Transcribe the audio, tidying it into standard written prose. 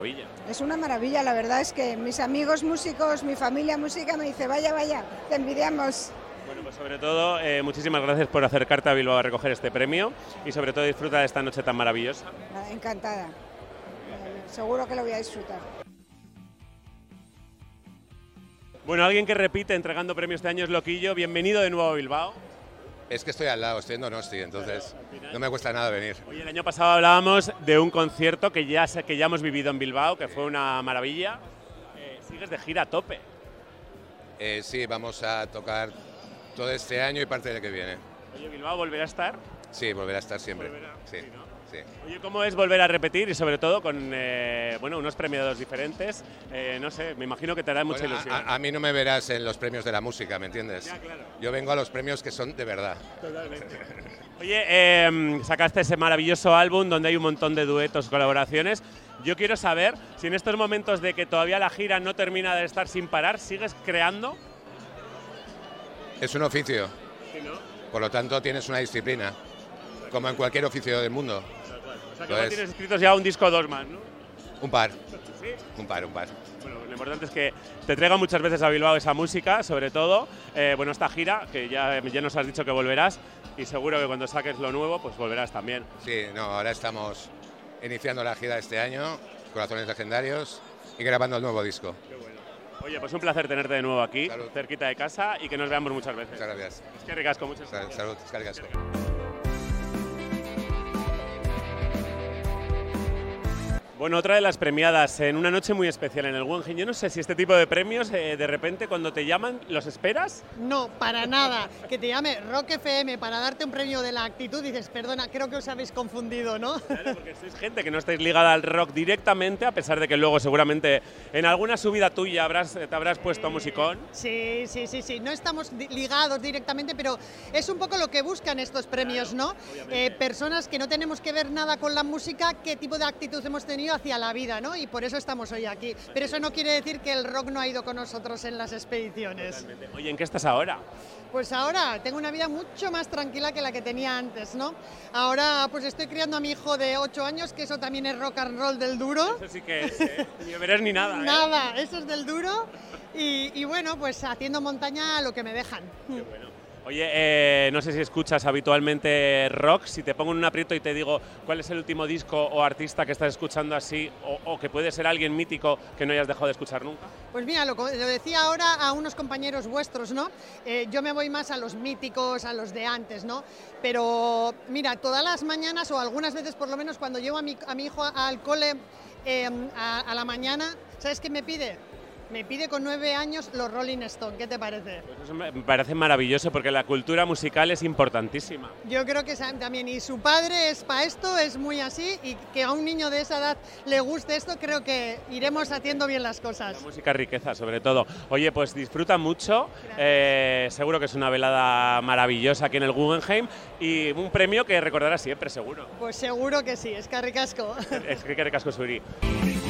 Maravilla. Es una maravilla, la verdad es que mis amigos músicos, mi familia música me dice, vaya, vaya, te envidiamos. Bueno, pues sobre todo, muchísimas gracias por acercarte a Bilbao a recoger este premio y sobre todo disfruta de esta noche tan maravillosa. Nada, encantada. Seguro que lo voy a disfrutar. Bueno, alguien que repite entregando premios este año es Loquillo. Bienvenido de nuevo a Bilbao. Es que estoy al lado, estoy en Donosti, entonces no me cuesta nada venir. Oye, el año pasado hablábamos de un concierto que ya hemos vivido en Bilbao, que fue una maravilla. Sigues de gira a tope. Sí, vamos a tocar todo este año y parte del que viene. Oye, ¿Bilbao volverá a estar? Sí, volverá a estar siempre. Volverá, Sí, sí, ¿no? sí. Oye, ¿cómo es volver a repetir y sobre todo con unos premiados diferentes? No sé, me imagino que te hará mucha ilusión. A mí no me verás en los premios de la música, ¿me entiendes? Ya, claro. Yo vengo a los premios que son de verdad. Totalmente. Oye, sacaste ese maravilloso álbum donde hay un montón de duetos, colaboraciones. Yo quiero saber si en estos momentos de que todavía la gira no termina de estar sin parar, ¿sigues creando? Es un oficio, Sí, ¿no? por lo tanto tienes una disciplina, como en cualquier oficio del mundo. O sea que igual tienes escritos ya un disco o dos más, ¿no? Un par, Sí. un par. Bueno, lo importante es que te traiga muchas veces a Bilbao esa música, sobre todo, esta gira, que ya nos has dicho que volverás, y seguro que cuando saques lo nuevo, pues volverás también. Sí, no, ahora estamos iniciando la gira de este año, Corazones Legendarios, y grabando el nuevo disco. Qué bueno. Oye, pues un placer tenerte de nuevo aquí, Salud. cerquita de casa, y que nos veamos muchas veces. Muchas gracias. Es que ricasco, muchas gracias. Salud, eskerrik asko. Bueno, otra de las premiadas en una noche muy especial en el Guggenheim. Yo no sé si este tipo de premios, de repente, cuando te llaman, ¿los esperas? No, para nada. Que te llame Rock FM para darte un premio de la actitud, dices, perdona, creo que os habéis confundido, ¿no? Claro, porque sois gente que no estáis ligada al rock directamente, a pesar de que luego seguramente en alguna subida tuya te habrás puesto musicón. Sí. No estamos ligados directamente, pero es un poco lo que buscan estos premios, ¿no? Personas que no tenemos que ver nada con la música, qué tipo de actitud hemos tenido hacia la vida, ¿no? Y por eso estamos hoy aquí. Pero eso no quiere decir que el rock no ha ido con nosotros en las expediciones. Totalmente. Oye, ¿en qué estás ahora? Pues ahora tengo una vida mucho más tranquila que la que tenía antes, ¿no? Ahora pues estoy criando a mi hijo de 8 años, que eso también es rock and roll del duro. Eso sí que es, ni verás ni nada. Nada, eso es del duro. Y bueno, pues haciendo montaña lo que me dejan. Qué bueno. Oye, no sé si escuchas habitualmente rock, si te pongo en un aprieto y te digo cuál es el último disco o artista que estás escuchando así, o que puede ser alguien mítico que no hayas dejado de escuchar nunca. Pues mira, lo decía ahora a unos compañeros vuestros, ¿no? Yo me voy más a los míticos, a los de antes, ¿no? Pero mira, todas las mañanas, o algunas veces por lo menos, cuando llevo a mi hijo al cole a la mañana, ¿sabes qué me pide? Me pide con 9 años los Rolling Stones. ¿Qué te parece? Pues eso me parece maravilloso porque la cultura musical es importantísima. Yo creo que también, y su padre es para esto, es muy así, y que a un niño de esa edad le guste esto, creo que iremos haciendo bien las cosas. La música riqueza, sobre todo. Oye, pues disfruta mucho, seguro que es una velada maravillosa aquí en el Guggenheim y un premio que recordarás siempre, seguro. Pues seguro que sí, es que ricasco. Es que ricasco, Suri.